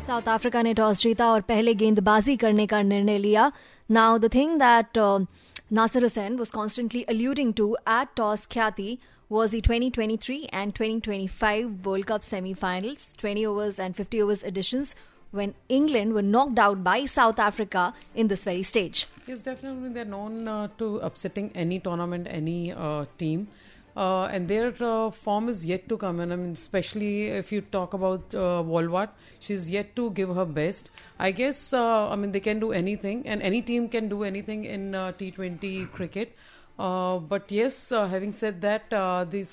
South Africa ने toss जीता और पहले गेंदबाजी करने का निर्णय लिया. Now the thing that Nasir Hussain was constantly alluding to at toss Khyati was the 2023 and 2025 World Cup semi-finals, 20 overs and 50 overs editions, when England were knocked out by South Africa in this very stage. Yes, definitely they're known to upsetting any tournament, any team. And their form is yet to come. And I mean, especially if you talk about Wolwart, she's yet to give her best. I guess, they can do anything, and any team can do anything in T20 cricket. But yes, having said that, this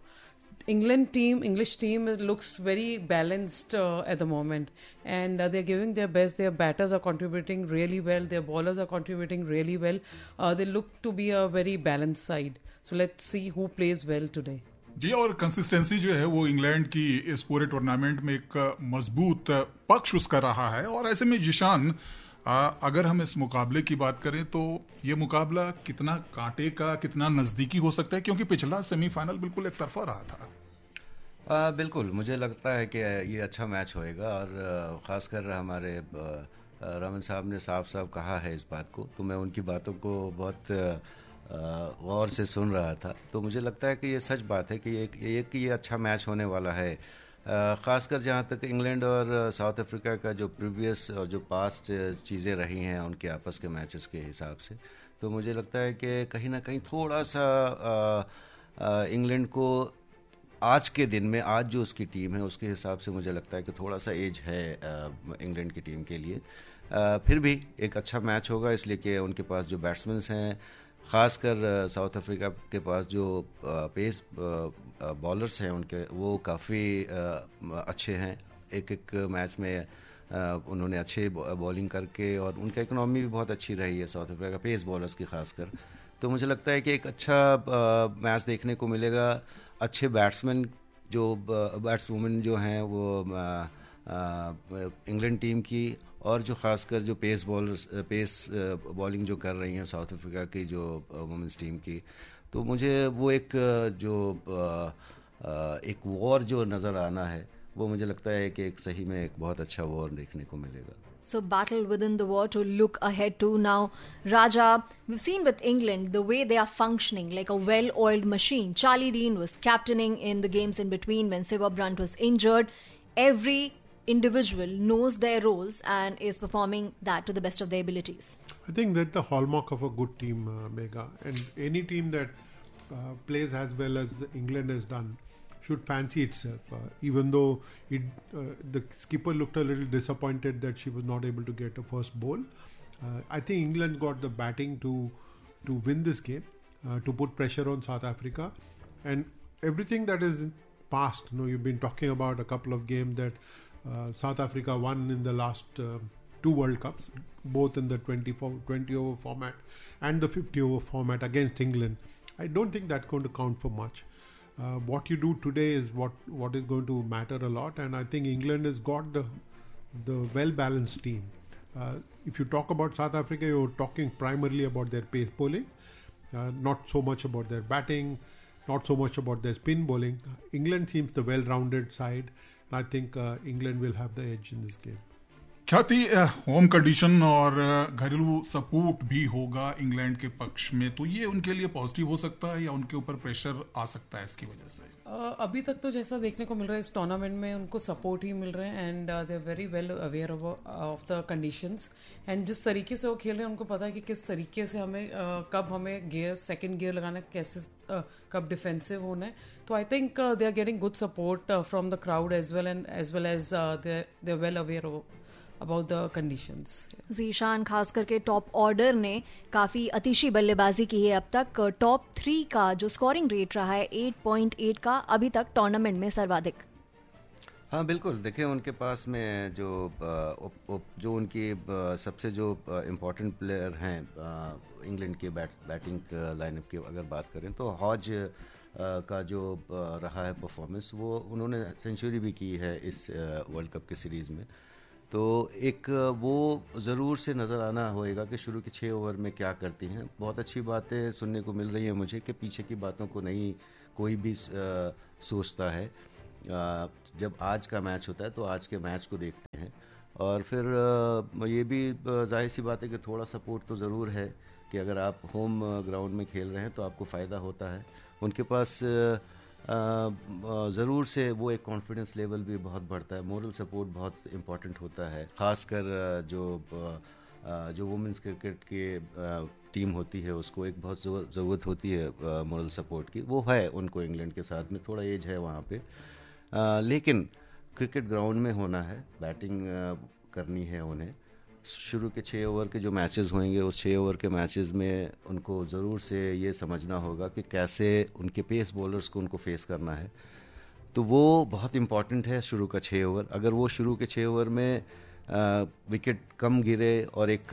English team looks very balanced at the moment, and they're giving their best. Their batters are contributing really well. Their bowlers are contributing really well. They look to be a very balanced side. So let's see who plays well today. जी, और consistency जो है वो England की इस पूरे tournament में एक मजबूत पक्ष उसका रहा है. और ऐसे में जिशान, अगर हम इस मुकाबले की बात करें तो ये मुकाबला कितना कांटे का, कितना नजदीकी हो सकता है, क्योंकि पिछला सेमीफाइनल बिल्कुल एक तरफा रहा था. बिल्कुल, मुझे लगता है कि ये अच्छा मैच होएगा. और ख़ासकर हमारे रमन साहब ने साफ साफ कहा है इस बात को, तो मैं उनकी बातों को बहुत गौर से सुन रहा था. तो मुझे लगता है कि ये सच बात है कि ये अच्छा मैच होने वाला है. ख़ासकर जहाँ तक इंग्लैंड और साउथ अफ्रीका का जो प्रीवियस और जो पास्ट चीज़ें रही हैं उनके आपस के मैचेस के हिसाब से, तो मुझे लगता है कि कहीं ना कहीं थोड़ा सा इंग्लैंड को आज के दिन में, आज जो उसकी टीम है उसके हिसाब से मुझे लगता है कि थोड़ा सा एज है इंग्लैंड की टीम के लिए. फिर भी एक अच्छा मैच होगा, इसलिए कि उनके पास जो बैट्समैन हैं, ख़ासकर साउथ अफ्रीका के पास जो पेस बॉलर्स हैं उनके, वो काफ़ी अच्छे हैं. एक मैच में उन्होंने अच्छे बॉलिंग करके, और उनका इकनॉमी भी बहुत अच्छी रही है साउथ अफ्रीका पेस बॉलर्स की ख़ासकर. तो मुझे लगता है कि एक अच्छा मैच देखने को मिलेगा. अच्छे बैट्समैन बैट्सवुमेन जो हैं वो इंग्लैंड टीम की, और जो ख़ासकर जो पेस बॉलिंग जो कर रही हैं साउथ अफ्रीका की जो वुमेंस टीम की, तो मुझे वो एक वॉर जो नज़र आना है, वो मुझे लगता है कि एक सही में एक बहुत अच्छा वॉर देखने को मिलेगा. So battle within the war to look ahead to. Now, Raja, we've seen with England the way they are functioning like a well-oiled machine. Charlie Dean was captaining in the games in between when Siva Brunt was injured. Every individual knows their roles and is performing that to the best of their abilities. I think that's the hallmark of a good team, Megha. And any team that plays as well as England has done should fancy itself. Even though the skipper looked a little disappointed that she was not able to get a first ball. I think England got the batting to win this game, to put pressure on South Africa. And everything that is past, you've been talking about a couple of games that South Africa won in the last two World Cups, both in the 20 over format and the 50 over format against England. I don't think that's going to count for much. What you do today is what is going to matter a lot, and I think England has got the well-balanced team. If you talk about South Africa, you're talking primarily about their pace bowling, not so much about their batting, not so much about their spin bowling. England seems the well-rounded side, and I think England will have the edge in this game. ख्याति, home condition और घरेलू support भी होगा England के पक्ष में, तो ये उनके लिए पॉजिटिव हो सकता है या उनके ऊपर प्रेशर आ सकता है इसकी वजह से? अभी तक तो जैसा देखने को मिल रहा है इस टूर्नामेंट में उनको सपोर्ट ही मिल रहे हैं, and they are very well aware of the conditions. And जिस तरीके से वो खेल रहे हैं उनको पता है कि किस तरीके से हमें कब हमें सेकंड गियर लगाना है, कैसे कब डिफेंसिव होना है. तो I think they are getting good support from the crowd as well as they are well aware about the conditions. Zeeshan, खास करके टॉप ऑर्डर ने काफी अतिशी बल्लेबाजी की है अब तक. टॉप 3 का जो स्कोरिंग रेट रहा है 8.8 का अभी तक टूर्नामेंट में सर्वाधिक. हाँ बिल्कुल, देखिए उनके पास में जो उनकी सबसे जो इम्पोर्टेंट प्लेयर हैं इंग्लैंड के बैटिंग लाइनअप की अगर बात करें तो हॉज का जो रहा है परफॉर्मेंस, वो उन्होंने सेंचुरी भी की है इस वर्ल्ड कप की सीरीज़ में. तो एक वो ज़रूर से नज़र आना होएगा कि शुरू के 6 ओवर में क्या करती हैं. बहुत अच्छी बातें सुनने को मिल रही हैं मुझे कि पीछे की बातों को नहीं कोई भी सोचता है. जब आज का मैच होता है तो आज के मैच को देखते हैं. और फिर ये भी जाहिर सी बात है कि थोड़ा सपोर्ट तो ज़रूर है कि अगर आप होम ग्राउंड में खेल रहे हैं तो आपको फ़ायदा होता है। उनके पास ज़रूर से वो एक कॉन्फिडेंस लेवल भी बहुत बढ़ता है, मोरल सपोर्ट बहुत इम्पॉर्टेंट होता है, ख़ासकर जो वुमेंस क्रिकेट के टीम होती है उसको एक बहुत ज़रूरत होती है मोरल सपोर्ट की। वो है उनको इंग्लैंड के साथ में, थोड़ा एज है वहाँ पे, लेकिन क्रिकेट ग्राउंड में होना है, बैटिंग करनी है उन्हें। शुरू के 6 ओवर के जो मैचेस होंगे उस 6 ओवर के मैचेस में उनको ज़रूर से ये समझना होगा कि कैसे उनके पेस बॉलर्स को उनको फेस करना है। तो वो बहुत इम्पॉर्टेंट है शुरू का 6 ओवर। अगर वो शुरू के 6 ओवर में विकेट कम गिरे और एक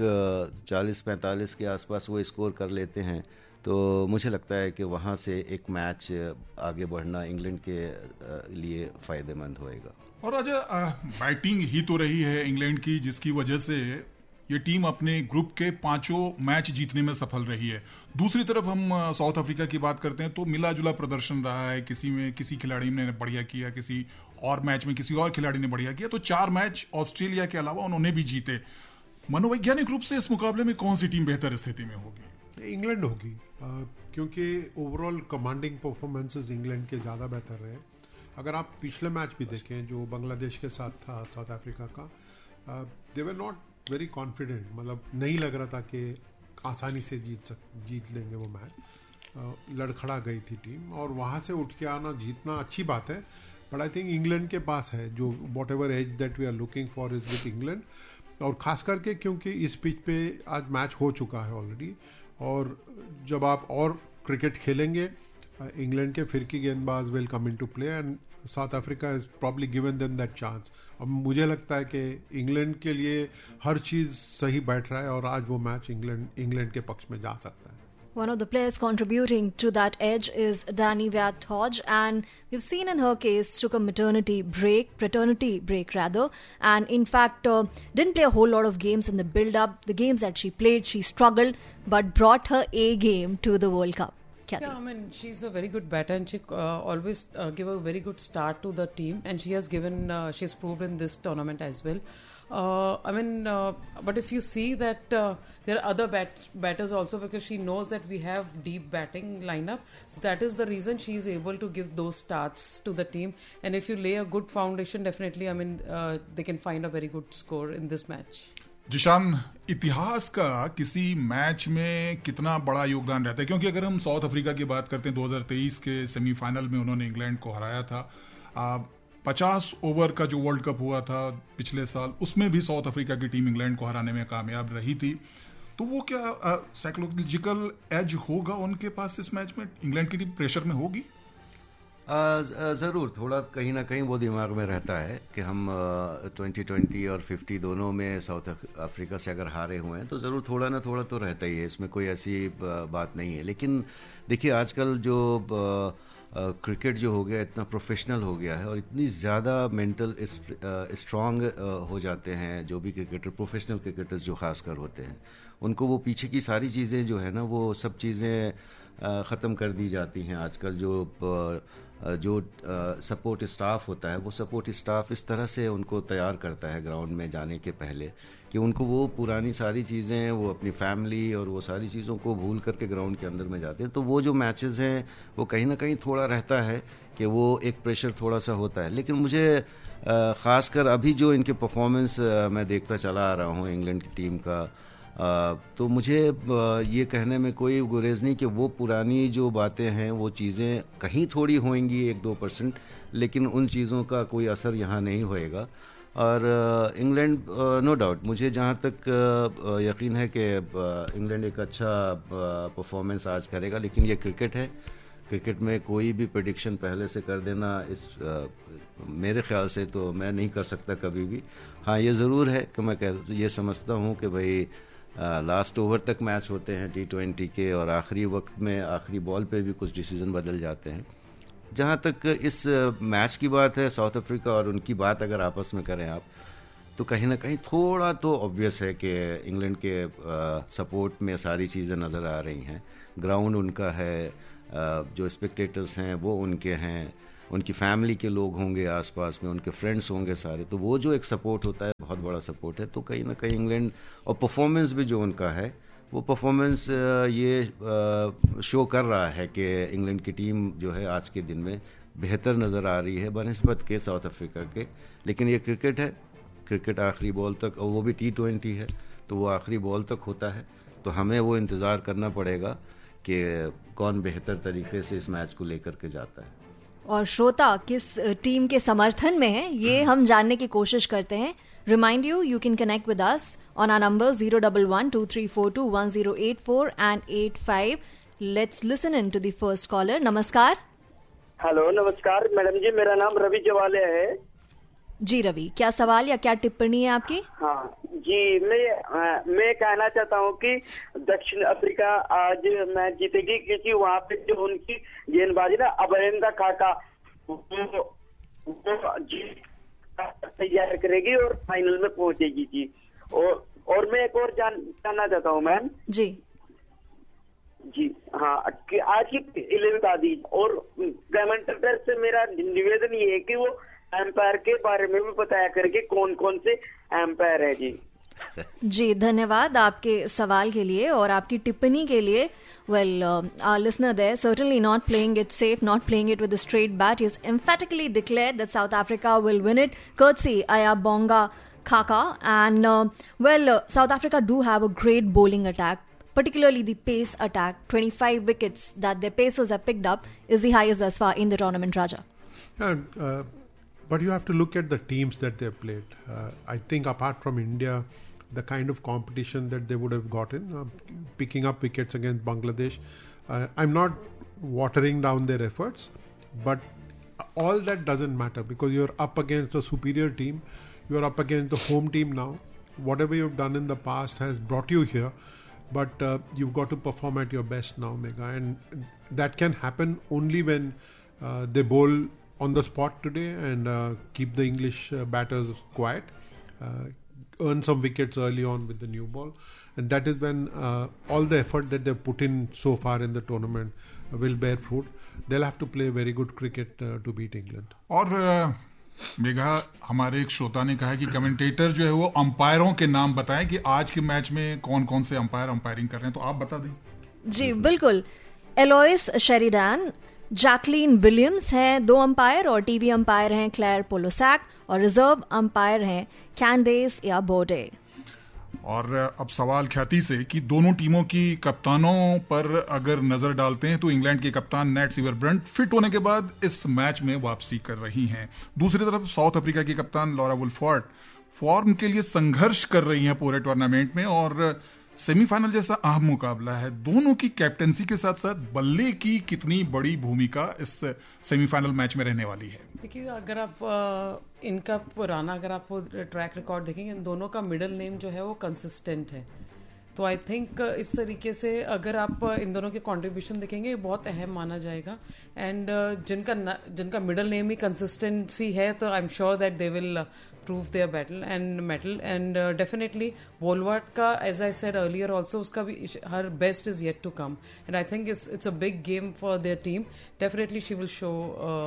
40-45 के आसपास वो स्कोर कर लेते हैं तो मुझे लगता है कि वहाँ से एक मैच आगे बढ़ना इंग्लैंड के लिए फ़ायदेमंद होएगा। और अजय, बैटिंग ही तो रही है इंग्लैंड की जिसकी वजह से ये टीम अपने ग्रुप के 5 मैच जीतने में सफल रही है। दूसरी तरफ हम साउथ अफ्रीका की बात करते हैं तो मिला जुला प्रदर्शन रहा है, किसी में किसी खिलाड़ी ने बढ़िया किया, किसी और मैच में किसी और खिलाड़ी ने बढ़िया किया, तो 4 मैच ऑस्ट्रेलिया के अलावा उन्होंने भी जीते। मनोवैज्ञानिक रूप से इस मुकाबले में कौन सी टीम बेहतर स्थिति में होगी? इंग्लैंड होगी, क्योंकि ओवरऑल कमांडिंग परफॉर्मेंसेस इंग्लैंड के ज़्यादा बेहतर रहे। अगर आप पिछले मैच भी देखें जो बांग्लादेश के साथ था साउथ अफ्रीका का, दे वर नॉट वेरी कॉन्फिडेंट, मतलब नहीं लग रहा था कि आसानी से जीत लेंगे वो मैच। लड़खड़ा गई थी टीम और वहाँ से उठ के आना जीतना अच्छी बात है, बट आई थिंक इंग्लैंड के पास है जो what ever as that we are looking for is with England. और ख़ास करके क्योंकि इस पिच पे आज मैच हो चुका है ऑलरेडी, और जब आप और क्रिकेट खेलेंगे इंग्लैंड के फिरकी गेंदबाज will come in to play and south Africa is probably given them that chance. अब मुझे लगता है कि इंग्लैंड के लिए हर चीज़ सही बैठ रहा है और आज वो मैच इंग्लैंड के पक्ष में जा सकता है। One of the players contributing to that edge is Dani Wyatt-Hodge, and we've seen in her case took a paternity break rather, and in fact didn't play a whole lot of games in the build-up. The games that she played, she struggled, but brought her A game to the World Cup. Kathy. Yeah, I mean, she's a very good batter and she always give a very good start to the team, and she has she's proved in this tournament as well. But if you see that there are other batters also, because she knows that we have deep batting lineup, so that is the reason she is able to give those starts to the team. And if you lay a good foundation, definitely, they can find a very good score in this match. Zeeshan, इतिहास का किसी match में कितना बड़ा योगदान रहता है? क्योंकि अगर हम साउथ अफ्रीका की बात करते हैं 2023 के सेमीफाइनल में उन्होंने इंग्लैंड को हराया था। 50 ओवर का जो वर्ल्ड कप हुआ था पिछले साल, उसमें भी साउथ अफ्रीका की टीम इंग्लैंड को हराने में कामयाब रही थी। तो वो क्या साइकोलॉजिकल एज होगा उनके पास इस मैच में? इंग्लैंड की टीम प्रेशर में होगी? ज़रूर थोड़ा कहीं ना कहीं वो दिमाग में रहता है कि हम 2020 और 50 दोनों में साउथ अफ्रीका से अगर हारे हुए हैं तो ज़रूर थोड़ा ना थोड़ा तो रहता ही है, इसमें कोई ऐसी बात नहीं है। लेकिन देखिए आजकल जो क्रिकेट जो हो गया इतना प्रोफेशनल हो गया है और इतनी ज़्यादा मेंटल स्ट्रांग हो जाते हैं जो भी क्रिकेटर, प्रोफेशनल क्रिकेटर्स जो खासकर होते हैं, उनको वो पीछे की सारी चीज़ें जो है ना वो सब चीज़ें ख़त्म कर दी जाती हैं। आजकल जो सपोर्ट स्टाफ होता है वो सपोर्ट स्टाफ इस तरह से उनको तैयार करता है ग्राउंड में जाने के पहले कि उनको वो पुरानी सारी चीज़ें, वो अपनी फैमिली और वो सारी चीज़ों को भूल करके ग्राउंड के अंदर में जाते हैं। तो वो जो मैचेस हैं वो कहीं ना कहीं थोड़ा रहता है कि वो एक प्रेशर थोड़ा सा होता है। लेकिन मुझे ख़ासकर अभी जो इनके परफॉर्मेंस मैं देखता चला आ रहा हूँ इंग्लैंड की टीम का, तो मुझे ये कहने में कोई गुरेज नहीं कि वो पुरानी जो बातें हैं वो चीज़ें कहीं थोड़ी होंगी 1-2%, लेकिन उन चीज़ों का कोई असर यहाँ नहीं होएगा। और इंग्लैंड नो डाउट मुझे जहाँ तक यकीन है कि इंग्लैंड एक अच्छा परफॉर्मेंस आज करेगा। लेकिन ये क्रिकेट है, क्रिकेट में कोई भी प्रेडिक्शन पहले से कर देना मेरे ख्याल से तो मैं नहीं कर सकता कभी भी। हाँ, ये ज़रूर है कि मैं ये समझता हूँ कि भाई लास्ट ओवर तक मैच होते हैं T20 के और आखिरी वक्त में आखिरी बॉल पे भी कुछ डिसीजन बदल जाते हैं। जहाँ तक इस मैच की बात है, साउथ अफ्रीका और उनकी बात अगर आपस में करें आप, तो कहीं ना कहीं थोड़ा तो ऑब्वियस है कि इंग्लैंड के सपोर्ट में सारी चीज़ें नज़र आ रही हैं। ग्राउंड उनका है, जो स्पेक्टेटर्स हैं वो उनके हैं, उनकी फैमिली के लोग होंगे आसपास में, उनके फ्रेंड्स होंगे सारे, तो वो जो एक सपोर्ट होता है बहुत बड़ा सपोर्ट है। तो कहीं ना कहीं इंग्लैंड, और परफॉर्मेंस भी जो उनका है वो परफॉर्मेंस ये शो कर रहा है कि इंग्लैंड की टीम जो है आज के दिन में बेहतर नज़र आ रही है बनिस्बत के साउथ अफ्रीका के। लेकिन ये क्रिकेट है, क्रिकेट आखिरी बॉल तक, और वो भी T20 है तो वो आखिरी बॉल तक होता है। तो हमें वो इंतज़ार करना पड़ेगा कि कौन बेहतर तरीके से इस मैच को लेकर के जाता है। और श्रोता किस टीम के समर्थन में है ये हम जानने की कोशिश करते हैं। Remind you can connect with us on our number 01123421084 and 85. Let's listen in to the first caller. नमस्कार। हेलो, नमस्कार मैडम जी, मेरा नाम रवि जवालिया है। जी रवि, क्या सवाल या क्या टिप्पणी है आपकी? हाँ जी, मैं कहना चाहता हूँ कि दक्षिण अफ्रीका आज मैच जीतेगी क्योंकि वहाँ पे जो उनकी गेंदबाजी ना अभयंदा खाका वो तैयार करेगी और फाइनल में पहुंचेगी जी। और मैं एक और जानना चाहता हूँ मैम जी। हाँ, आज की 11 आदि और कमेंटेटर से मेरा निवेदन ये है कि वो एम्पायर के बारे में भी बताया करके कौन कौन से एम्पायर है जी। जी धन्यवाद आपके सवाल के लिए और आपकी टिप्पणी के लिए। Well, our listener there certainly not playing it safe, not playing it with a straight bat. He has emphatically declared that South Africa will win it, courtesy Ayabonga Khaka. And South Africa do have a great bowling attack, particularly the pace attack. 25 wickets that their pacers have picked up is the highest thus far in the tournament, Raja. But you have to look at the teams that they have played. I think apart from India, the kind of competition that they would have gotten, picking up wickets against Bangladesh, I'm not watering down their efforts, but all that doesn't matter because you're up against a superior team. You're up against the home team now. Whatever you've done in the past has brought you here, but you've got to perform at your best now, Mega. And that can happen only when they bowl on the spot today and keep the English batters quiet, earn some wickets early on with the new ball, and that is when all the effort that they've put in so far in the tournament will bear fruit. They'll have to play very good cricket to beat England. और मेघा, हमारे एक श्रोता ने कहा कि commentator जो है वो अंपायरों के नाम बताएं कि आज के मैच में कौन कौन से अंपायर अंपायरिंग कर रहे हैं, तो आप बता दें। जी बिल्कुल। एलोइस शेरिडान, जैकलीन विलियम्स हैं 2 अंपायर और टीवी अंपायर हैं क्लेयर पोलोसैक और रिजर्व अंपायर हैं कैंडेस या बोडे। और अब सवाल ख्याति से कि दोनों टीमों की कप्तानों पर अगर नजर डालते हैं तो इंग्लैंड के कप्तान नेट सीवरब्रंट फिट होने के बाद इस मैच में वापसी कर रही हैं। दूसरी तरफ साउथ अफ्रीका की कप्तान लॉरा वुल्फोर्ड फॉर्म के लिए संघर्ष कर रही हैं पूरे टूर्नामेंट में और सेमीफाइनल जैसा अहम मुकाबला है। दोनों की कैप्टेंसी के साथ साथ बल्ले की कितनी बड़ी भूमिका इस सेमीफाइनल मैच में रहने वाली है? देखिए, अगर आप इनका पुराना अगर आप ट्रैक रिकॉर्ड देखेंगे, इन दोनों का मिडिल नेम जो है वो कंसिस्टेंट है। तो आई थिंक इस तरीके से अगर आप इन दोनों के कंट्रीब्यूशन देखेंगे बहुत अहम माना जाएगा। एंड जिनका मिडिल नेम ही कंसिस्टेंसी है तो I am sure that they will prove their battle and metal and definitely Wolwart ka, as I said earlier also, uska bhi her best is yet to come and I think it's a big game for their team. Definitely she will show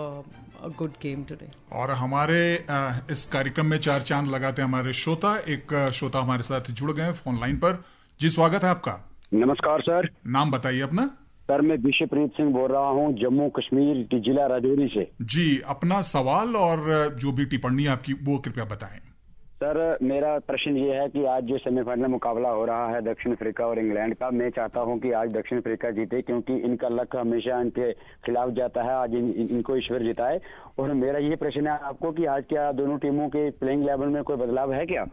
a good game today. और हमारे इस कार्यक्रम में 4 चांद लगाते हैं हमारे श्रोता। एक श्रोता हमारे साथ जुड़ गए फोन लाइन पर। जी स्वागत है आपका। नमस्कार सर। नाम बताइए अपना। सर मैं विशेप्रीत सिंह बोल रहा हूँ जम्मू कश्मीर जिला राजौरी से। जी, अपना सवाल और जो भी टिप्पणी आपकी वो कृपया बताएं। सर मेरा प्रश्न ये है कि आज जो सेमीफाइनल मुकाबला हो रहा है दक्षिण अफ्रीका और इंग्लैंड का, मैं चाहता हूं कि आज दक्षिण अफ्रीका जीते क्योंकि इनका लक हमेशा इनके खिलाफ जाता है। आज इनको ईश्वर जिताए। और मेरा ये प्रश्न है आपको कि आज क्या दोनों टीमों के प्लेइंग लेवल में कोई बदलाव है क्या?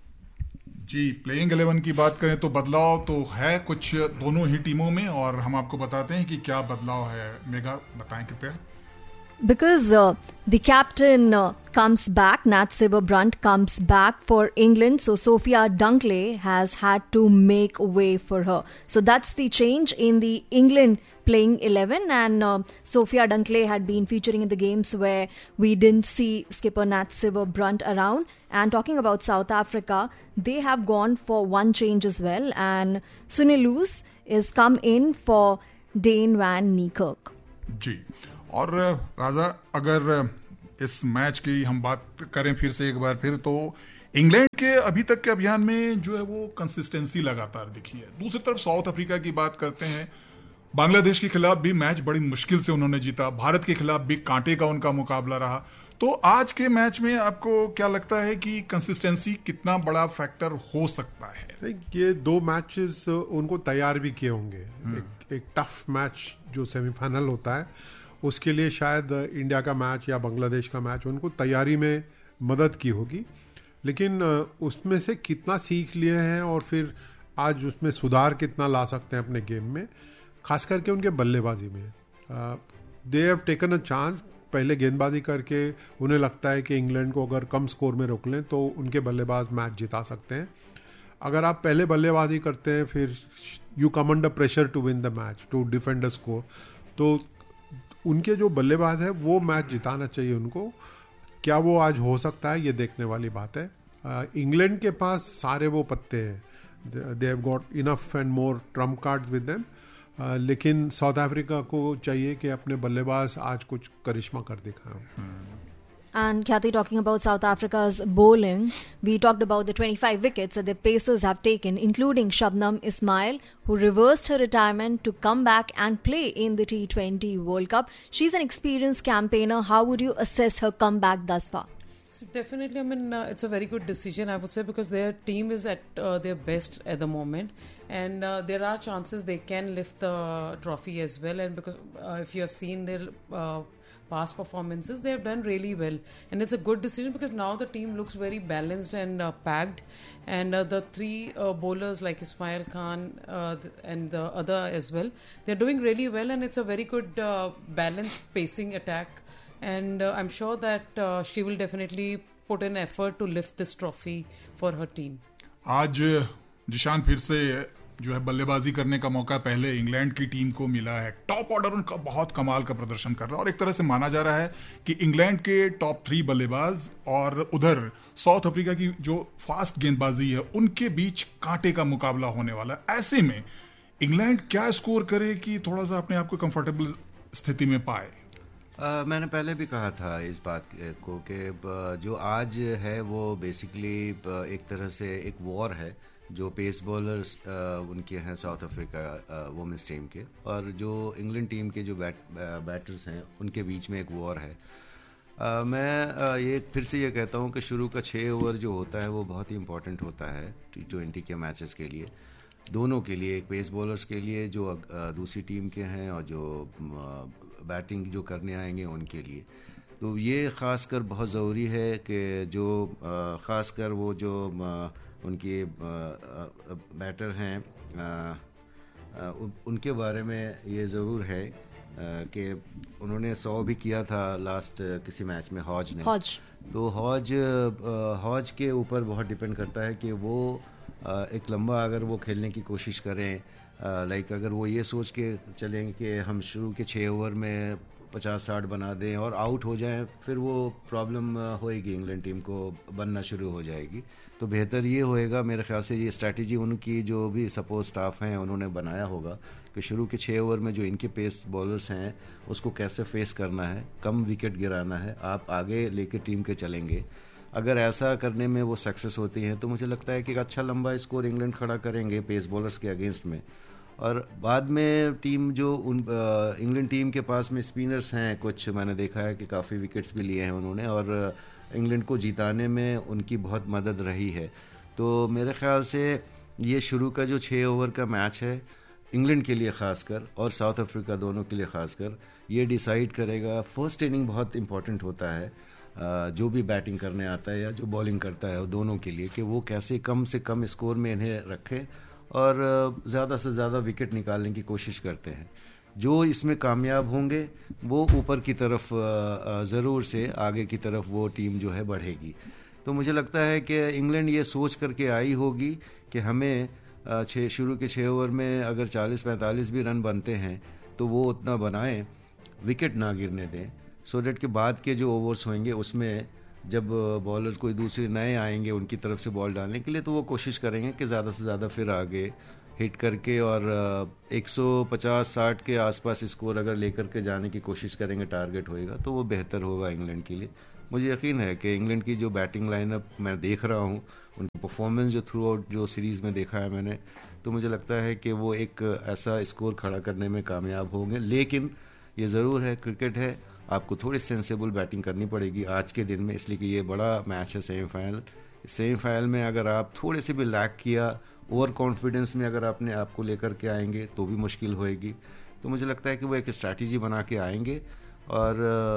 जी, प्लेइंग 11 की बात करें तो बदलाव तो है कुछ दोनों ही टीमों में और हम आपको बताते हैं कि क्या बदलाव है। मेगा बताएं कृपया। Because the captain comes back, Nat Sciver-Brunt comes back for England, so Sophia Dunkley has had to make way for her. So that's the change in the England playing 11 and Sophia Dunkley had been featuring in the games where we didn't see skipper Nat Sciver-Brunt around. And talking about South Africa, they have gone for one change as well and Sunil Loose is come in for Dane van Niekerk. जी, और राजा अगर इस match की हम बात करें फिर से एक बार फिर तो इंग्लैंड के अभी तक के अभियान में जो है वो कंसिस्टेंसी लगातार दिखी है। दूसरी तरफ साउथ अफ्रीका की बात करते हैं, बांग्लादेश के खिलाफ भी मैच बड़ी मुश्किल से उन्होंने जीता, भारत के खिलाफ भी कांटे का उनका मुकाबला रहा। तो आज के मैच में आपको क्या लगता है कि कंसिस्टेंसी कितना बड़ा फैक्टर हो सकता है? ये 2 मैचेस उनको तैयार भी किए होंगे। एक टफ मैच जो सेमीफाइनल होता है उसके लिए शायद इंडिया का मैच या बांग्लादेश का मैच उनको तैयारी में मदद की होगी, लेकिन उसमें से कितना सीख लिए हैं और फिर आज उसमें सुधार कितना ला सकते हैं अपने गेम में, खास करके उनके बल्लेबाजी में। They have taken a chance, पहले गेंदबाजी करके उन्हें लगता है कि इंग्लैंड को अगर कम स्कोर में रोक लें तो उनके बल्लेबाज मैच जिता सकते हैं। अगर आप पहले बल्लेबाजी करते हैं फिर you come under pressure to win the match, to defend the score, तो उनके जो बल्लेबाज है वो मैच जिताना चाहिए उनको। क्या वो आज हो सकता है, ये देखने वाली बात है। इंग्लैंड के पास सारे वो पत्ते हैं, they have got enough and more Trump card with them, लेकिन साउथ अफ्रीका को चाहिए कि अपने बल्लेबाज आज कुछ करिश्मा कर दिखाएं। And Khyati, talking about South Africa's bowling, we talked about the 25 wickets that the Pacers have taken, including Shabnam Ismail, who reversed her retirement to come back and play in the T20 World Cup. She's an experienced campaigner. How would you assess her comeback thus far? Definitely, I mean, it's a very good decision, I would say, because their team is at their best at the moment, and there are chances they can lift the trophy as well. And because if you have seen their past performances, they have done really well, and it's a good decision because now the team looks very balanced and packed, and the 3 bowlers like Ismail Khan and the other as well, they're doing really well, and it's a very good balanced pacing attack, and I'm sure that she will definitely put in effort to lift this trophy for her team. आज जिशान फिर से जो है बल्लेबाजी करने का मौका पहले इंग्लैंड की टीम को मिला है। टॉप ऑर्डर उनका बहुत कमाल का प्रदर्शन कर रहा है और एक तरह से माना जा रहा है कि इंग्लैंड के टॉप 3 बल्लेबाज और उधर साउथ अफ्रीका की जो फास्ट गेंदबाजी है उनके बीच कांटे का मुकाबला होने वाला है। ऐसे में इंग्लैंड क्या स्कोर करे कि थोड़ा सा अपने आप को कंफर्टेबल स्थिति में पाए? मैंने पहले भी कहा था इस बात को कि जो आज है वो बेसिकली एक तरह से एक वॉर है जो पेस बॉलर्स उनके हैं साउथ अफ्रीका वुमेन्स टीम के, और जो इंग्लैंड टीम के जो बैटर्स हैं उनके बीच में एक वॉर है। मैं ये फिर से ये कहता हूँ कि शुरू का 6 ओवर जो होता है वो बहुत ही इम्पोर्टेंट होता है T20 के मैचेस के लिए, दोनों के लिए, एक पेस बॉलर्स के लिए जो दूसरी टीम के हैं और जो बैटिंग जो करने आएंगे उनके लिए। तो ये ख़ासकर बहुत ज़रूरी है कि जो ख़ासकर वो जो उनके बैटर हैं उनके बारे में ये ज़रूर है कि उन्होंने 100 भी किया था लास्ट किसी मैच में हॉज ने। तो हॉज के ऊपर बहुत डिपेंड करता है कि वो एक लंबा अगर वो खेलने की कोशिश करें, लाइक अगर वो ये सोच के चलेंगे कि हम शुरू के 6 ओवर में 50-60 बना दें और आउट हो जाएं, फिर वो प्रॉब्लम होएगी, इंग्लैंड टीम को बनना शुरू हो जाएगी। तो बेहतर ये होएगा मेरे ख्याल से, ये स्ट्रैटेजी उनकी जो भी सपोर्ट स्टाफ हैं उन्होंने बनाया होगा कि शुरू के 6 ओवर में जो इनके पेस बॉलर्स हैं उसको कैसे फेस करना है, कम विकेट गिराना है, आप आगे लेके टीम के चलेंगे। अगर ऐसा करने में वो सक्सेस होती हैं तो मुझे लगता है कि एक अच्छा लंबा स्कोर इंग्लैंड खड़ा करेंगे पेस बॉलर्स के अगेंस्ट में। और बाद में टीम जो इंग्लैंड टीम के पास में स्पिनर्स हैं कुछ, मैंने देखा है कि काफ़ी विकेट्स भी लिए हैं उन्होंने और इंग्लैंड को जिताने में उनकी बहुत मदद रही है। तो मेरे ख्याल से ये शुरू का जो 6 ओवर का मैच है इंग्लैंड के लिए ख़ासकर और साउथ अफ्रीका दोनों के लिए ख़ासकर, ये डिसाइड करेगा। फर्स्ट इनिंग बहुत इंपॉर्टेंट होता है जो भी बैटिंग करने आता है या जो बॉलिंग करता है दोनों के लिए, कि वो कैसे कम से कम स्कोर में इन्हें रखें और ज़्यादा से ज़्यादा विकेट निकालने की कोशिश करते हैं। जो इसमें कामयाब होंगे वो ऊपर की तरफ ज़रूर से आगे की तरफ वो टीम जो है बढ़ेगी। तो मुझे लगता है कि इंग्लैंड ये सोच करके आई होगी कि हमें शुरू के 6 ओवर में अगर 40-45 भी रन बनते हैं तो वो उतना बनाएं, विकेट ना गिरने दें, सो डेट के बाद के जो ओवर्स होंगे उसमें जब बॉलर कोई दूसरे नए आएंगे उनकी तरफ से बॉल डालने के लिए तो वो कोशिश करेंगे कि ज़्यादा से ज़्यादा फिर आगे हिट करके और 150-60 के आसपास स्कोर अगर लेकर के जाने की कोशिश करेंगे, टारगेट होएगा तो वो बेहतर होगा इंग्लैंड के लिए। मुझे यकीन है कि इंग्लैंड की जो बैटिंग लाइनअप मैं देख रहा हूँ, उनकी परफॉर्मेंस जो थ्रू आउट जो सीरीज़ में देखा है मैंने, तो मुझे लगता है कि वो एक ऐसा स्कोर खड़ा करने में कामयाब होंगे। लेकिन ये ज़रूर है, क्रिकेट है, आपको थोड़ी सेंसेबल बैटिंग करनी पड़ेगी आज के दिन में, इसलिए कि ये बड़ा मैच है सेमीफाइनल में अगर आप थोड़े से भी लैक किया, ओवर कॉन्फिडेंस में अगर आपने आपको लेकर के आएंगे तो भी मुश्किल होएगी। तो मुझे लगता है कि वो एक स्ट्रैटेजी बना के आएंगे और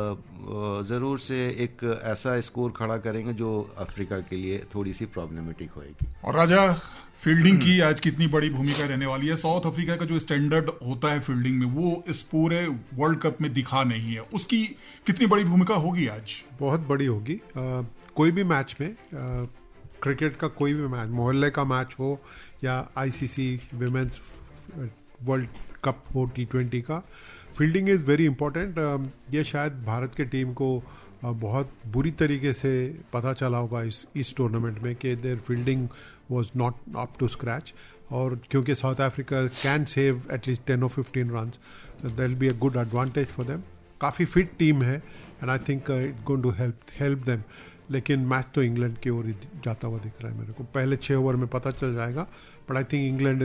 ज़रूर से एक ऐसा स्कोर खड़ा करेंगे जो अफ्रीका के लिए थोड़ी सी प्रॉब्लमेटिक होएगी। और राजा, फील्डिंग की आज कितनी बड़ी भूमिका रहने वाली है? साउथ अफ्रीका का जो स्टैंडर्ड होता है फील्डिंग में, वो इस पूरे वर्ल्ड कप में दिखा नहीं है। उसकी कितनी बड़ी भूमिका होगी आज? बहुत बड़ी होगी। कोई भी मैच में, क्रिकेट का कोई भी मैच, मोहल्ले का मैच हो या आईसीसी विमेंस वर्ल्ड कप हो T20 का, फील्डिंग इज़ वेरी इंपॉर्टेंट। ये शायद भारत के टीम को बहुत बुरी तरीके से पता चला होगा इस टूर्नामेंट में कि there fielding was not up to scratch, और क्योंकि south Africa can save at least 10 or 15 runs, that will be a good advantage for them. काफ़ी फिट टीम है and I think it going to help them. लेकिन match तो England की ओर जाता हुआ दिख रहा है मेरे को। पहले 6 ओवर में पता चल जाएगा, but I think England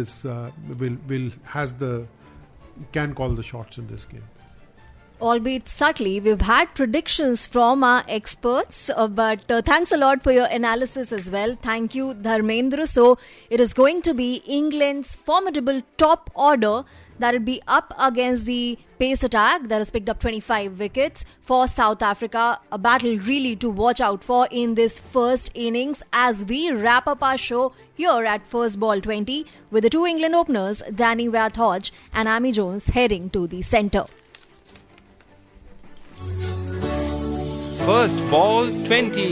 will has the can call the shots in this game. Albeit subtly, we've had predictions from our experts, but thanks a lot for your analysis as well. Thank you, Dharmendra. So it is going to be England's formidable top order that will be up against the pace attack that has picked up 25 wickets for South Africa. A battle really to watch out for in this first innings as we wrap up our show here at First Ball 20 with the two England openers, Danny Wyatt-Hodge and Amy Jones, heading to the centre. First Ball 20.